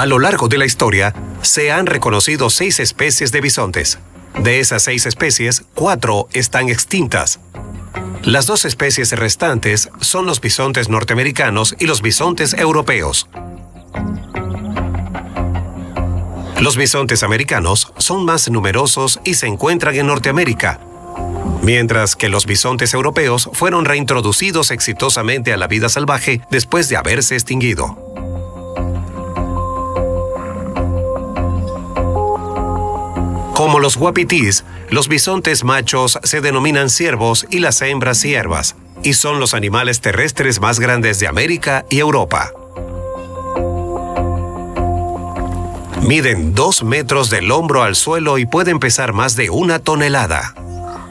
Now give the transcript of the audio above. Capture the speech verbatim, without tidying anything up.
A lo largo de la historia, se han reconocido seis especies de bisontes. De esas seis especies, cuatro están extintas. Las dos especies restantes son los bisontes norteamericanos y los bisontes europeos. Los bisontes americanos son más numerosos y se encuentran en Norteamérica, mientras que los bisontes europeos fueron reintroducidos exitosamente a la vida salvaje después de haberse extinguido. Como los wapitis, los bisontes machos se denominan ciervos y las hembras ciervas, y son los animales terrestres más grandes de América y Europa. Miden dos metros del hombro al suelo y pueden pesar más de una tonelada.